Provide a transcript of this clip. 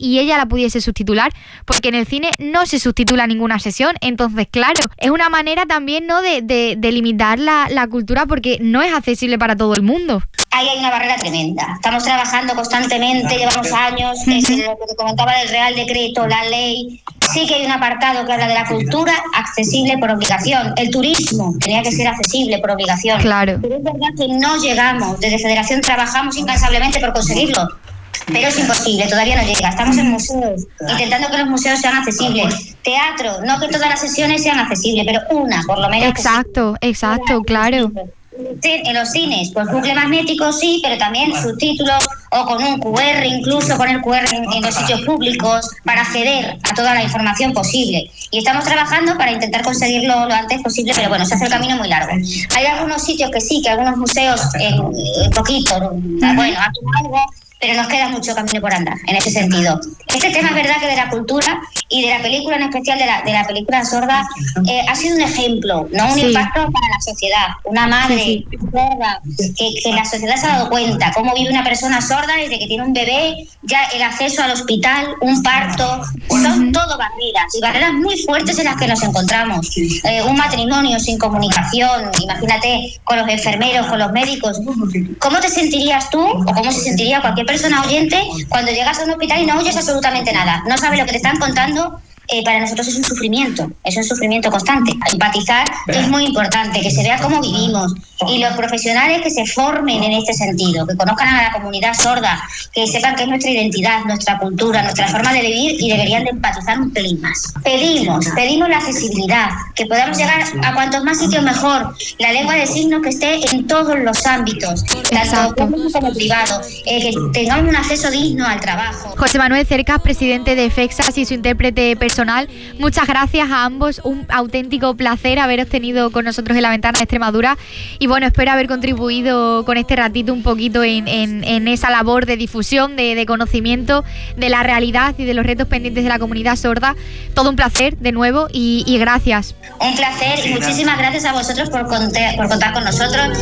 y ella la pudiese subtitular, porque en el cine no se subtitula ninguna sesión. Entonces, claro, es una manera también, ¿no?, de limitar la cultura, porque no es accesible para todo el mundo. Ahí hay una barrera tremenda. Estamos trabajando constantemente, llevamos años, lo que te comentaba del Real Decreto, la ley. Sí que hay un apartado que habla de la cultura accesible por obligación. El turismo tenía que ser accesible por obligación. Claro. Pero es verdad que no llegamos. Desde Federación trabajamos incansablemente por conseguirlo. Pero es imposible, todavía no llega. Estamos en museos, intentando que los museos sean accesibles. Teatro, no que todas las sesiones sean accesibles, pero una, por lo menos. Exacto, claro. En los cines, pues bucle magnético sí, pero también subtítulos o con un QR, incluso poner QR en los sitios públicos para acceder a toda la información posible. Y estamos trabajando para intentar conseguirlo lo antes posible, pero bueno, se hace el camino muy largo. Hay algunos sitios que sí, que algunos museos poquito, bueno, hacen algo, pero nos queda mucho camino por andar en ese sentido. Este tema es verdad que de la cultura y de la película, en especial de la película sorda, ha sido un ejemplo, no un impacto para la sociedad. Una madre sorda que la sociedad se ha dado cuenta cómo vive una persona sorda desde que tiene un bebé, ya el acceso al hospital, un parto, son todo barreras, y barreras muy fuertes en las que nos encontramos. Un matrimonio sin comunicación, imagínate, con los enfermeros, con los médicos. ¿Cómo te sentirías tú, o cómo se sentiría cualquier persona oyente cuando llegas a un hospital y no oyes absolutamente nada? No sabes lo que te están contando. Para nosotros es un sufrimiento constante. Empatizar es muy importante, que se vea cómo vivimos, y los profesionales que se formen en este sentido, que conozcan a la comunidad sorda, que sepan que es nuestra identidad, nuestra cultura, nuestra forma de vivir, y deberían de empatizar un pelín más. Pedimos la accesibilidad, que podamos llegar a cuantos más sitios mejor, la lengua de signos que esté en todos los ámbitos, tanto público como privado, que tengamos un acceso digno al trabajo. José Manuel Cercas, presidente de FEXAS, y su intérprete personal, muchas gracias a ambos, un auténtico placer haberos tenido con nosotros en La Ventana de Extremadura, y bueno, espero haber contribuido con este ratito un poquito en esa labor de difusión, de conocimiento de la realidad y de los retos pendientes de la comunidad sorda. Todo un placer de nuevo, y gracias. Un placer, y muchísimas gracias a vosotros por contar con nosotros